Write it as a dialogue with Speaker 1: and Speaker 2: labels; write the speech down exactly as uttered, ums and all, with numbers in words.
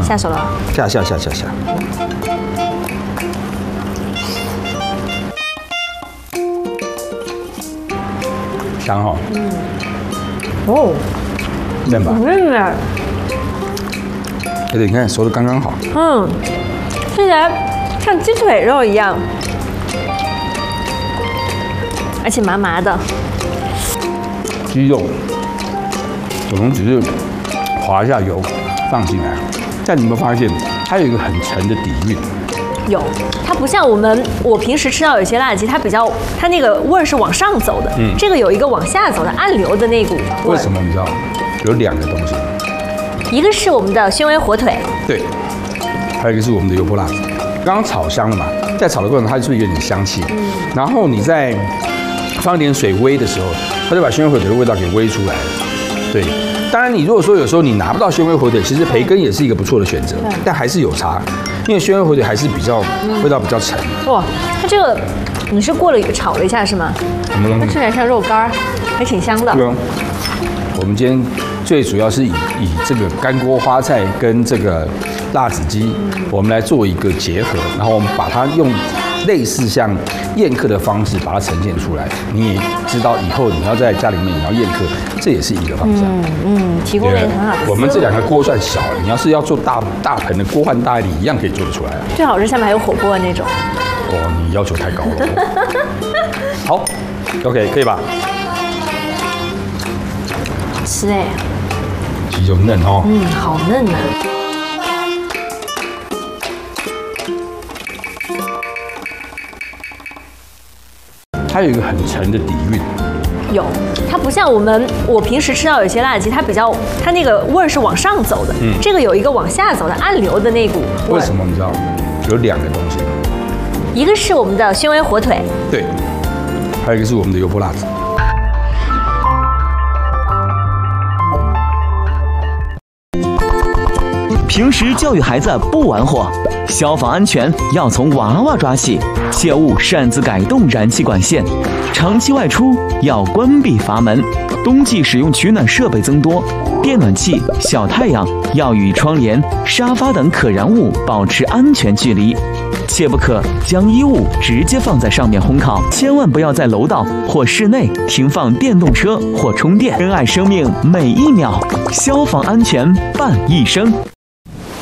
Speaker 1: 下手了。
Speaker 2: 下下下下下。香哈。嗯。
Speaker 1: 哦。
Speaker 2: 嫩吧？
Speaker 1: 嫩的。
Speaker 2: 而且你看熟的刚刚好。
Speaker 1: 嗯，吃起来像鸡腿肉一样，而且麻麻的。
Speaker 2: 鸡肉，可能只是滑一下油放进来，但你有没有发现它有一个很沉的底蕴？
Speaker 1: 有，它不像我们我平时吃到有些辣鸡，它比较它那个味儿是往上走的，嗯，这个有一个往下走的暗流的那股味。
Speaker 2: 为什么你知道？有两个东西，
Speaker 1: 一个是我们的宣威火腿，
Speaker 2: 对，还有一个是我们的油泼辣子。刚刚炒香了嘛，在炒的过程它就是有点香气，嗯，然后你再放一点水煨的时候，它就把宣威火腿的味道给煨出来了。对，当然你如果说有时候你拿不到宣威火腿，其实培根也是一个不错的选择，但还是有差，因为宣威火腿还是比较味道比较沉。
Speaker 1: 哇，它这个你是过了炒了一下是吗？
Speaker 2: 什么东西？
Speaker 1: 它吃起来像肉干，还挺香的。
Speaker 2: 对哦，我们今天最主要是以以这个干锅花菜跟这个辣子鸡，我们来做一个结合，然后我们把它用类似像宴客的方式把它呈现出来。你也知道以后你要在家里面你要宴客，这也是一个方向。
Speaker 1: 嗯嗯，提供了一个很好的。
Speaker 2: 我们这两个锅算小，你要是要做大大盆的锅换大一点，一样可以做得出来。
Speaker 1: 最好是下面还有火锅的那种。
Speaker 2: 哦，你要求太高了。好 ，OK， 可以吧？
Speaker 1: 吃哎，
Speaker 2: 鸡肉嫩哦。
Speaker 1: 嗯，好嫩啊。
Speaker 2: 它有一个很沉的底蕴。
Speaker 1: 有，它不像我们我平时吃到有些辣鸡，它比较它那个味儿是往上走的，嗯，这个有一个往下走的暗流的那股味。
Speaker 2: 为什么你知道？有两个东西，
Speaker 1: 一个是我们的宣威火腿，
Speaker 2: 对，还有一个是我们的油泼辣子。
Speaker 3: 平时教育孩子不玩火，消防安全要从娃娃抓起，切勿擅自改动燃气管线。长期外出要关闭阀门，冬季使用取暖设备增多，电暖器、小太阳要与窗帘、沙发等可燃物保持安全距离，切不可将衣物直接放在上面烘烤，千万不要在楼道或室内停放电动车或充电。珍爱生命每一秒，消防安全伴一生。